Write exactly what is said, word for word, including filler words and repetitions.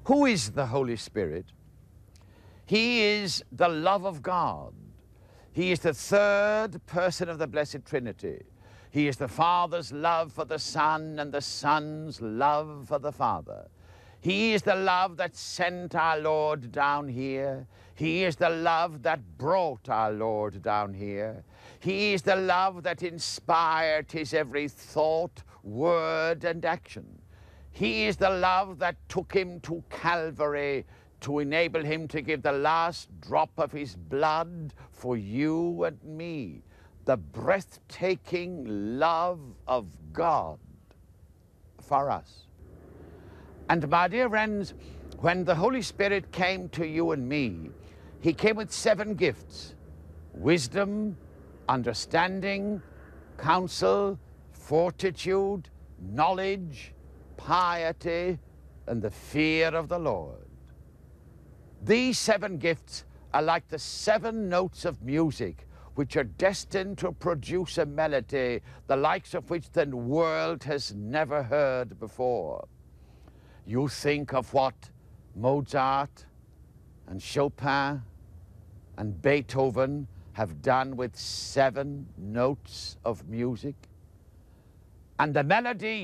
Who is the Holy Spirit? He is the love of God. He is the third person of the Blessed Trinity. He is the Father's love for the Son and the Son's love for the Father. He is the love that sent our Lord down here. He is the love that brought our Lord down here. He is the love that inspired his every thought, word, and action. He is the love that took him to Calvary to enable him to give the last drop of his blood for you and me. The breathtaking love of God for us. And my dear friends, when the Holy Spirit came to you and me, he came with seven gifts: wisdom, understanding, counsel, fortitude, knowledge, piety, and the fear of the Lord. These seven gifts are like the seven notes of music, which are destined to produce a melody, the likes of which the world has never heard before. You think of what Mozart and Chopin and Beethoven have done with seven notes of music, and the melody